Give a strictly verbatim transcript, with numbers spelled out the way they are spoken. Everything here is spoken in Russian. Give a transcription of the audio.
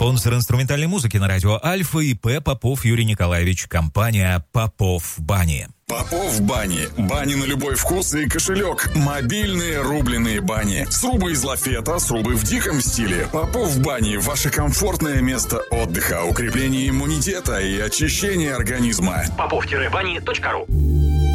Спонсор инструментальной музыки на радио Альфа и П. Попов Юрий Николаевич. Компания «Попов Бани». Попов Бани. Бани на любой вкус и кошелек. Мобильные рубленые бани. Срубы из лафета, срубы в диком стиле. Попов Бани. Ваше комфортное место отдыха, укрепление иммунитета и очищение организма. попов бани точка ру